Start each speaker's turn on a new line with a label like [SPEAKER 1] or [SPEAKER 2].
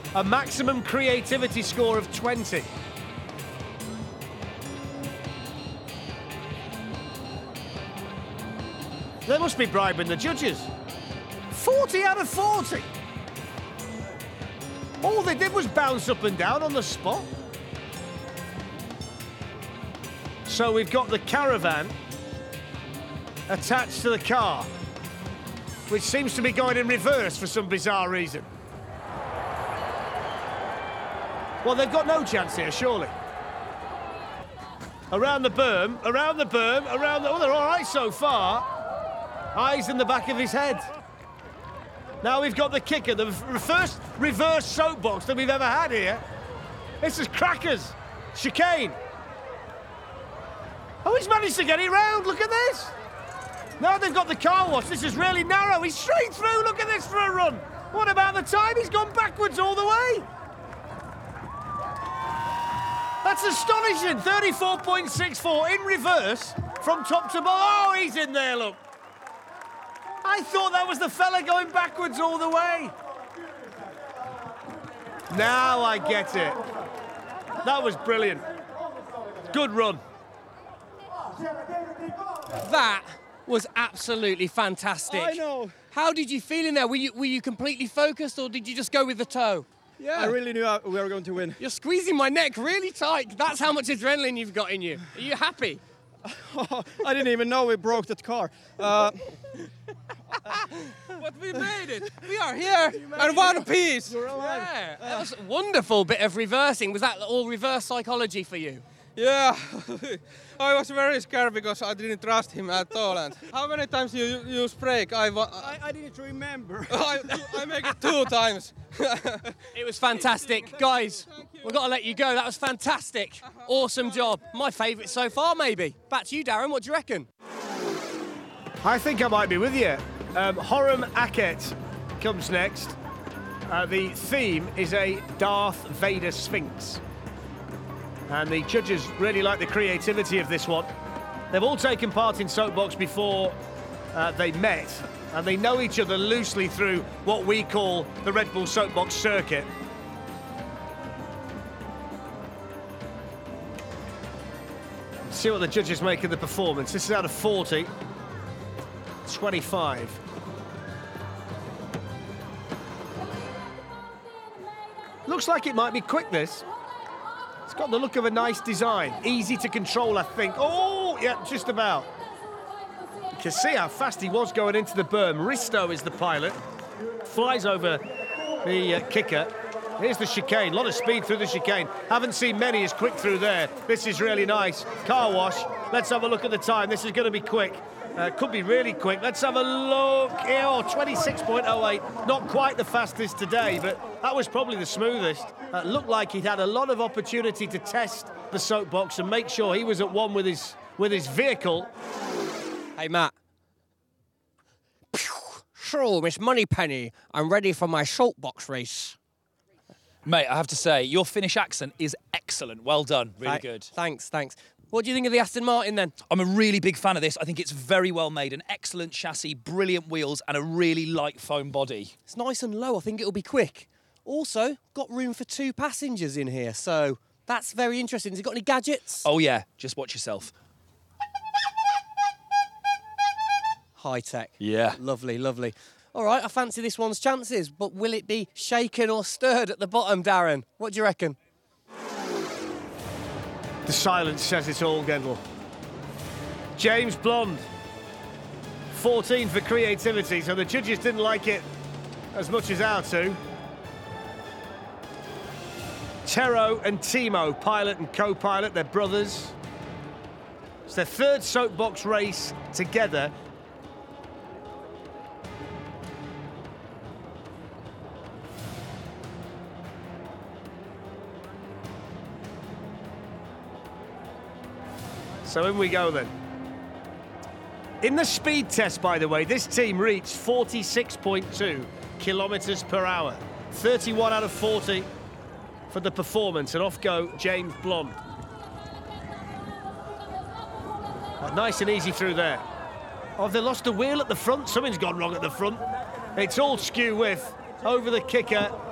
[SPEAKER 1] A maximum creativity score of 20. They must be bribing the judges. 40 out of 40. All they did was bounce up and down on the spot. So we've got the caravan attached to the car, which seems to be going in reverse for some bizarre reason. Well, they've got no chance here, surely. Around the berm, around the berm, around the... Oh, they're all right so far. Eyes in the back of his head. Now we've got the kicker, the first reverse soapbox that we've ever had here. This is crackers. Chicane. Oh, he's managed to get it round. Look at this. Now they've got the car wash. This is really narrow. He's straight through. Look at this for a run. What about the time? He's gone backwards all the way. That's astonishing. 34.64 in reverse from top to bottom. Oh, he's in there, look. I thought that was the fella going backwards all the way. Now I get it. That was brilliant. Good run.
[SPEAKER 2] That was absolutely fantastic.
[SPEAKER 3] I know.
[SPEAKER 2] How did you feel in there? Were you completely focused, or did you just go with the toe?
[SPEAKER 3] Yeah. I really knew we were going to win.
[SPEAKER 2] You're squeezing my neck really tight. That's how much adrenaline you've got in you. Are you happy?
[SPEAKER 3] I didn't even know we broke that car.
[SPEAKER 2] But we made it. We are here in one piece.
[SPEAKER 3] You're alive.
[SPEAKER 2] Yeah, that was a wonderful bit of reversing. Was that all reverse psychology for you?
[SPEAKER 4] Yeah, I was very scared because I didn't trust him at all. And how many times you use brake?
[SPEAKER 3] I didn't remember.
[SPEAKER 4] I make it 2 times.
[SPEAKER 2] It was fantastic. Guys, we've got to let you go. That was fantastic. Awesome job. My favourite so far, maybe. Back to you, Darren. What do you reckon?
[SPEAKER 1] I think I might be with you. Horam Aket comes next. The theme is a Darth Vader Sphinx. And the judges really like the creativity of this one. They've all taken part in Soapbox before they met, and they know each other loosely through what we call the Red Bull Soapbox circuit. See what the judges make of the performance. This is out of 40. 25. Looks like it might be quick, this. It's got the look of a nice design. Easy to control, I think. Oh, yeah, just about. You can see how fast he was going into the berm. Risto is the pilot. Flies over the kicker. Here's the chicane. A lot of speed through the chicane. Haven't seen many as quick through there. This is really nice. Car wash. Let's have a look at the time. This is going to be quick. Could be really quick. Let's have a look. Oh, 26.08. Not quite the fastest today, but that was probably the smoothest. Looked like he'd had a lot of opportunity to test the soapbox and make sure he was at one with his vehicle.
[SPEAKER 2] Hey, Matt. So, Miss Moneypenny, I'm ready for my soapbox race.
[SPEAKER 5] Mate, I have to say, your Finnish accent is excellent. Well done. Really good.
[SPEAKER 2] Thanks. What do you think of the Aston Martin, then?
[SPEAKER 5] I'm a really big fan of this. I think it's very well made. An excellent chassis, brilliant wheels, and a really light foam body.
[SPEAKER 2] It's nice and low. I think it'll be quick. Also, got room for 2 passengers in here, so that's very interesting. Has it got any gadgets?
[SPEAKER 5] Oh, yeah. Just watch yourself.
[SPEAKER 2] High tech.
[SPEAKER 5] Yeah.
[SPEAKER 2] Lovely. All right, I fancy this one's chances, but will it be shaken or stirred at the bottom, Darren? What do you reckon?
[SPEAKER 1] The silence says it all, Gendel. James Blonde, 14 for creativity, so the judges didn't like it as much as our two. Tero and Timo, pilot and co-pilot, they're brothers. It's their 3rd soapbox race together. So in we go then. In the speed test, by the way, this team reached 46.2 kilometres per hour. 31 out of 40 for the performance, and off go James Blonde. Nice and easy through there. Oh, they lost a wheel at the front. Something's gone wrong at the front. It's all skew width over the kicker.